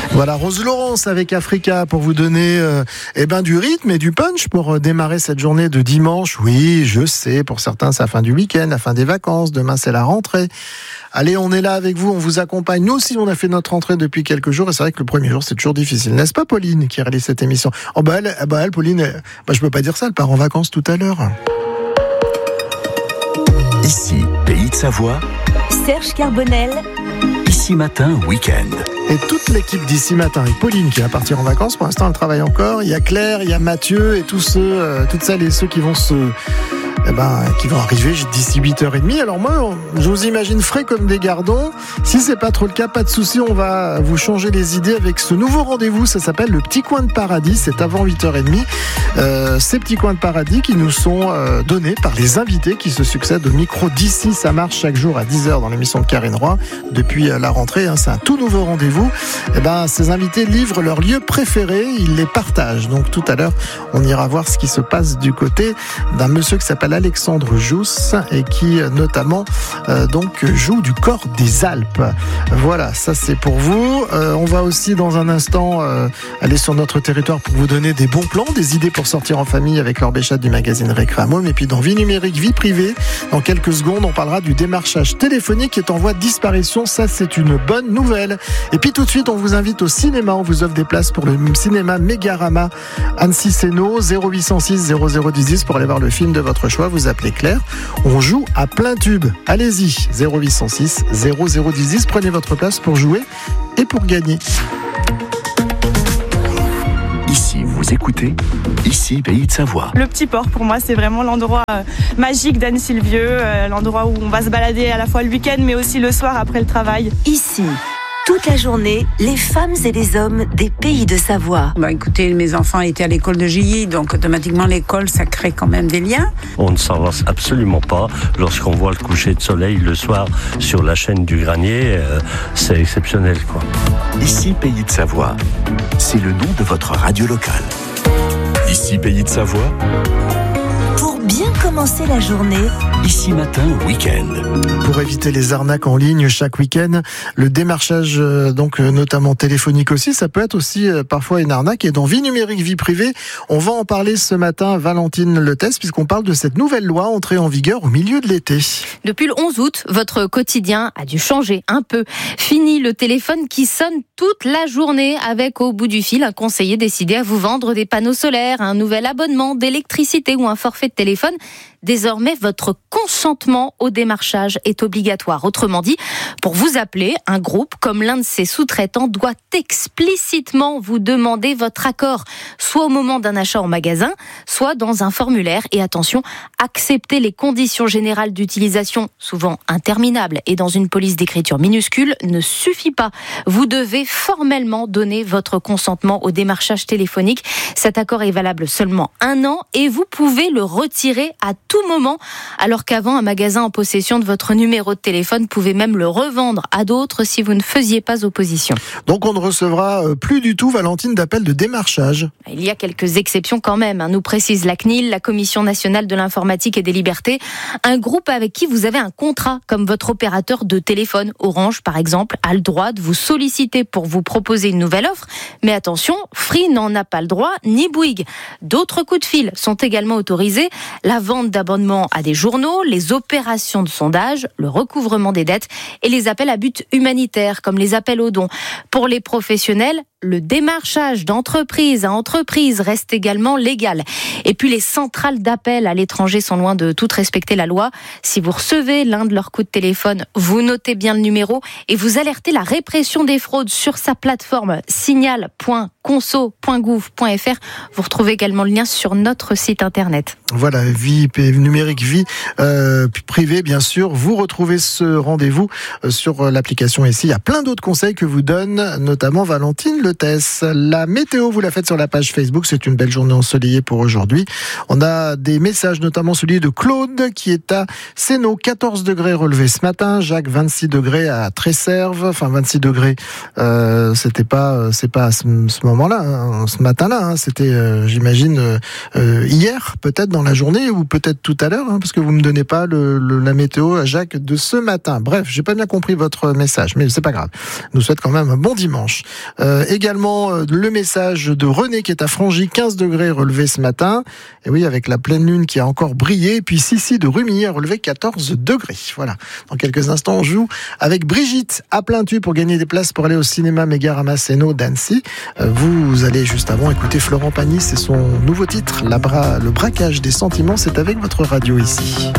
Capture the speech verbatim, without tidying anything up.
Voilà, Rose Laurence avec Africa pour vous donner euh, eh ben, du rythme et du punch pour euh, démarrer cette journée de dimanche. Oui, je sais, pour certains c'est la fin du week-end, la fin des vacances, demain c'est la rentrée. Allez, on est là avec vous, on vous accompagne. Nous aussi, on a fait notre rentrée depuis quelques jours et c'est vrai que le premier jour, c'est toujours difficile. N'est-ce pas, Pauline, qui réalise cette émission? Oh bah elle, bah elle Pauline, elle, bah, je peux pas dire ça, elle part en vacances tout à l'heure. Ici, Pays de Savoie. Serge Carbonel. Ici Matin, week-end. Et toute l'équipe d'Ici Matin, et Pauline qui va partir en vacances, pour l'instant elle travaille encore, il y a Claire, il y a Mathieu et tous ceux, euh, toutes celles et ceux qui vont se... Eh ben, qui vont arriver d'ici huit heures trente. Alors moi, je vous imagine frais comme des gardons. Si c'est pas trop le cas, pas de souci, on va vous changer les idées avec ce nouveau rendez-vous. Ça s'appelle le Petit Coin de Paradis. C'est avant huit heures trente. Euh, ces petits coins de paradis qui nous sont euh, donnés par les invités qui se succèdent au micro d'ici. Ça marche chaque jour à dix heures dans l'émission de Karine Roy depuis euh, la rentrée. Hein, c'est un tout nouveau rendez-vous. Eh ben, ces invités livrent leurs lieux préférés. Ils les partagent. Donc tout à l'heure, on ira voir ce qui se passe du côté d'un monsieur qui s'appelle Alexandre Jousse et qui notamment euh, donc joue du Cor des Alpes. Voilà, ça c'est pour vous. Euh, on va aussi dans un instant euh, aller sur notre territoire pour vous donner des bons plans, des idées pour sortir en famille avec Laure Béchat du magazine Récréamôme. Et puis dans Vie numérique, vie privée, dans quelques secondes, on parlera du démarchage téléphonique qui est en voie de disparition. Ça c'est une bonne nouvelle. Et puis tout de suite, on vous invite au cinéma. On vous offre des places pour le cinéma Mégarama Annecy-Sénaux, zéro huit cent six zéro zéro dix dix pour aller voir le film de votre choix. Vous appelez Claire, on joue à plein tube. Allez-y, zéro huit cent six zéro zéro dix dix, prenez votre place pour jouer et pour gagner. Ici, vous écoutez, ici, Pays de Savoie. Le Petit Port, pour moi, c'est vraiment l'endroit euh, magique d'Annecy-le-Vieux, euh, l'endroit où on va se balader à la fois le week-end, mais aussi le soir après le travail. Ici, toute la journée, les femmes et les hommes des Pays de Savoie. Bah écoutez, mes enfants étaient à l'école de Gilly, donc automatiquement l'école, ça crée quand même des liens. On ne s'en lasse absolument pas. Lorsqu'on voit le coucher de soleil le soir sur la chaîne du Granier, euh, c'est exceptionnel, quoi. Ici, Pays de Savoie. C'est le nom de votre radio locale. Ici, Pays de Savoie. Pour bien commencer la journée, Ici Matin, week-end. Pour éviter les arnaques en ligne chaque week-end, le démarchage, euh, donc euh, notamment téléphonique aussi, ça peut être aussi euh, parfois une arnaque. Et dans Vie numérique, vie privée, on va en parler ce matin, Valentine Letès, puisqu'on parle de cette nouvelle loi entrée en vigueur au milieu de l'été. Depuis le onze août, votre quotidien a dû changer un peu. Fini le téléphone qui sonne toute la journée avec au bout du fil un conseiller décidé à vous vendre des panneaux solaires, un nouvel abonnement d'électricité ou un forfait de téléphone. Désormais, votre consentement au démarchage est obligatoire. Autrement dit, pour vous appeler, un groupe comme l'un de ses sous-traitants doit explicitement vous demander votre accord, soit au moment d'un achat en magasin, soit dans un formulaire. Et attention, accepter les conditions générales d'utilisation, souvent interminables, et dans une police d'écriture minuscule, ne suffit pas. Vous devez formellement donner votre consentement au démarchage téléphonique. Cet accord est valable seulement un an et vous pouvez le retirer à tout moment, alors qu'avant, un magasin en possession de votre numéro de téléphone pouvait même le revendre à d'autres si vous ne faisiez pas opposition. Donc on ne recevra plus du tout, Valentine, d'appels de démarchage. Il y a quelques exceptions quand même, hein, nous précise la C N I L, la Commission nationale de l'informatique et des libertés, un groupe avec qui vous avez un contrat, comme votre opérateur de téléphone. Orange, par exemple, a le droit de vous solliciter pour vous proposer une nouvelle offre, mais attention, Free n'en a pas le droit, ni Bouygues. D'autres coups de fil sont également autorisés, la vente d'abonnements à des journaux, les opérations de sondage, le recouvrement des dettes et les appels à but humanitaire, comme les appels aux dons. Pour les professionnels, le démarchage d'entreprise à entreprise reste également légal. Et puis les centrales d'appel à l'étranger sont loin de toutes respecter la loi. Si vous recevez l'un de leurs coups de téléphone, vous notez bien le numéro et vous alertez la répression des fraudes sur sa plateforme signal point conso point gouv point f r. Vous retrouvez également le lien sur notre site internet. Voilà, vie numérique, vie euh, privée, bien sûr. Vous retrouvez ce rendez-vous sur l'application ici. Il y a plein d'autres conseils que vous donne, notamment Valentine Letès. La météo, vous la faites sur la page Facebook. C'est une belle journée ensoleillée pour aujourd'hui. On a des messages, notamment celui de Claude, qui est à Sénaux, quatorze degrés relevés ce matin. Jacques, vingt-six degrés à Tresserve. Enfin, vingt-six degrés, euh, c'était pas, c'est pas à ce, ce moment-là, hein, ce matin-là. Hein, c'était, euh, j'imagine, euh, hier, peut-être dans la journée, ou peut-être tout à l'heure, hein, parce que vous me donnez pas le, le, la météo à Jacques de ce matin. Bref, j'ai pas bien compris votre message, mais c'est pas grave. Je nous souhaite quand même un bon dimanche. Euh, également le message de René qui est à Frangy, quinze degrés relevé ce matin. Et oui, avec la pleine lune qui a encore brillé. Et puis Sissi de Rumilly a relevé quatorze degrés. Voilà. Dans quelques instants, on joue avec Brigitte à plein tube pour gagner des places pour aller au cinéma Mégarama Seno d'Annecy. Vous allez juste avant écouter Florent Pagny, c'est son nouveau titre, La bra... Le braquage des sentiments. C'est avec votre radio ici.